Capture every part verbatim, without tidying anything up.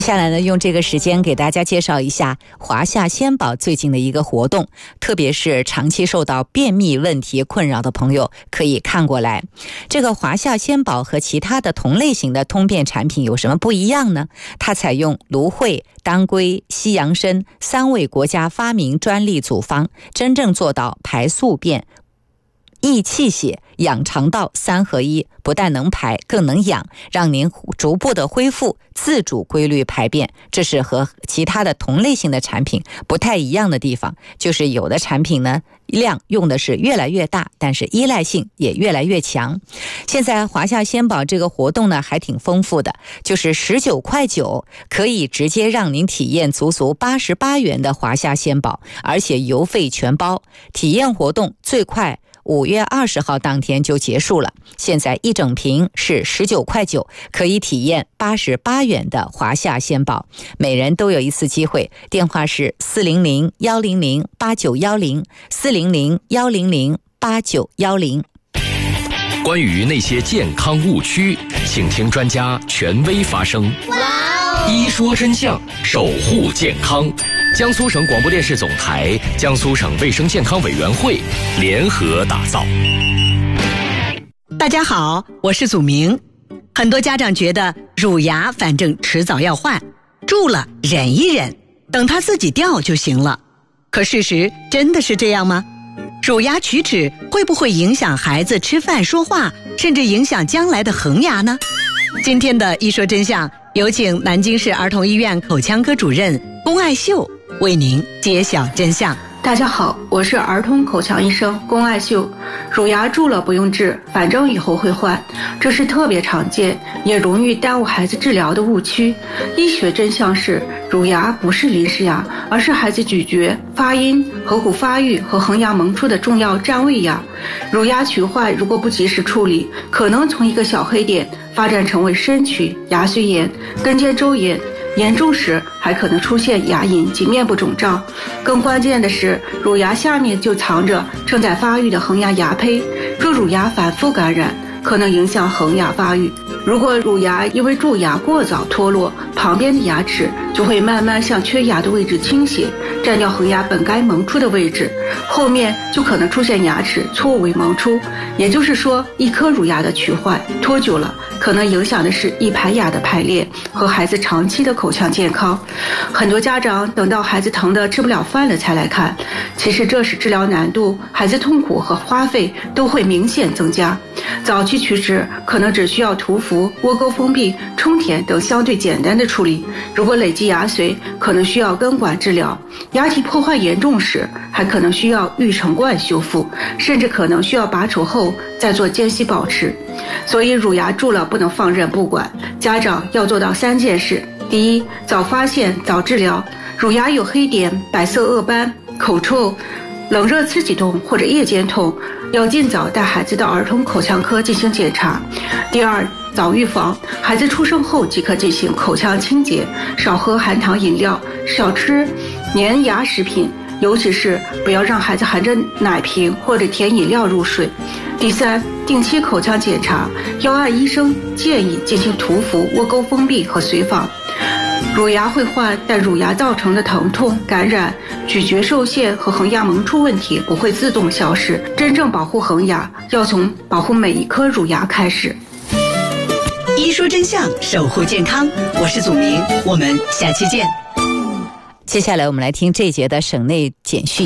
接下来呢，用这个时间给大家介绍一下华夏鲜宝最近的一个活动，特别是长期受到便秘问题困扰的朋友可以看过来。这个华夏鲜宝和其他的同类型的通便产品有什么不一样呢？它采用芦荟、当归、西洋参三位国家发明专利组方，真正做到排宿便、益气血、养肠道三合一，不但能排更能养，让您逐步的恢复自主规律排便。这是和其他的同类型的产品不太一样的地方，就是有的产品呢量用的是越来越大，但是依赖性也越来越强。现在华夏鲜宝这个活动呢还挺丰富的，就是十九块九可以直接让您体验足足八十八元的华夏鲜宝，而且邮费全包。体验活动最快五月二十号当天就结束了，现在一整瓶是十九块九，可以体验八十八元的华夏鲜宝，每人都有一次机会。电话是四零零一零零八九一零 四零零一零零八九一零。 关于那些健康误区，请听专家权威发声。哇哦！一说真相，守护健康。江苏省广播电视总台、江苏省卫生健康委员会联合打造。 大家好，我是祖明。很多家长觉得乳牙反正迟早要换，蛀了忍一忍，等它自己掉就行了。可事实真的是这样吗？乳牙龋齿会不会影响孩子吃饭说话，甚至影响将来的恒牙呢？今天的一说真相，有请南京市儿童医院口腔科主任龚爱秀为您揭晓真相。 大家好，我是儿童口腔医生龚爱秀。乳牙蛀了不用治，反正以后会换，这是特别常见也容易耽误孩子治疗的误区。医学真相是，乳牙不是临时牙，而是孩子咀嚼、发音、颌骨发育和恒牙萌出的重要占位牙。乳牙龋坏如果不及时处理，可能从一个小黑点发展成为深龋、牙髓炎、根尖周炎，严重时还可能出现牙龈及面部肿胀。更关键的是，乳牙下面就藏着正在发育的恒牙牙胚，若乳牙反复感染，可能影响恒牙发育。如果乳牙因为蛀牙过早脱落，旁边的牙齿就会慢慢向缺牙的位置倾斜，占掉恒牙本该萌出的位置，后面就可能出现牙齿错位萌出。也就是说，一颗乳牙的龋坏拖久了，可能影响的是一排牙的排列和孩子长期的口腔健康。很多家长等到孩子疼得吃不了饭了才来看，其实这时治疗难度、孩子痛苦和花费都会明显增加。早期龋齿可能只需要涂氟、窝沟封闭、充填等相对简单的处理，如果累积牙髓，可能需要根管治疗。牙体破坏严重时，还可能需要育成冠修复，甚至可能需要拔除后再做间隙保持。所以乳牙蛀了不能放任不管，家长要做到三件事。第一，早发现早治疗。乳牙有黑点、白色褐斑、口臭、冷热刺激痛或者夜间痛，要尽早带孩子到儿童口腔科进行检查。第二，早预防，孩子出生后即可进行口腔清洁，少喝含糖饮料，少吃粘牙食品，尤其是不要让孩子含着奶瓶或者甜饮料入睡。第三，定期口腔检查，要按医生建议进行涂氟、窝沟封闭和随访。乳牙会换，但乳牙造成的疼痛、感染、咀嚼受限和恒牙萌出问题不会自动消失。真正保护恒牙，要从保护每一颗乳牙开始。 一说真相，守护健康，我是祖明，我们下期见。 接下来我们来听这一节的省内简讯。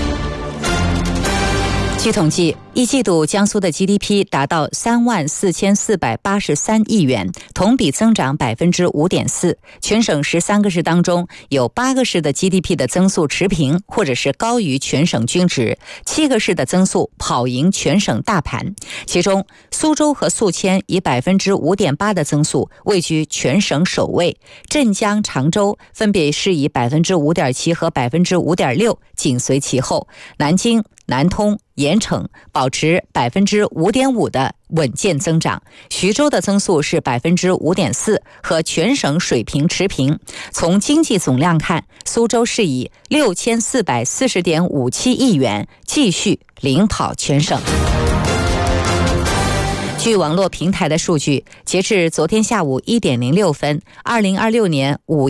据统计，一季度江苏的 G D P 达到三万四千四百八十三亿元，同比增长百分之五点四。全省十三个市当中，有八个市的 G D P 的增速持平，或者是高于全省均值；七个市的增速跑赢全省大盘。其中，苏州和宿迁以百分之五点八的增速位居全省首位，镇江、常州分别是以百分之五点七和百分之五点六紧随其后。南京、南通、盐城保持百分之五点五的稳健增长，徐州的增速是百分之五点四，和全省水平持平。从经济总量看，苏州是以六千四百四十点五七亿元继续领跑全省。 据网络平台的数据，截至昨天下午一点零六分，二零二六年五